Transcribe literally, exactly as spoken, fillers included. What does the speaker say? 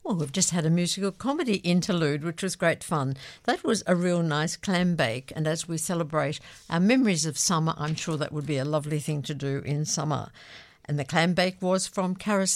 Well, we've just had a musical comedy interlude, which was great fun. That was a real nice clam bake, and as we celebrate our memories of summer, I'm sure that would be a lovely thing to do in summer. And the clam bake was from Carousel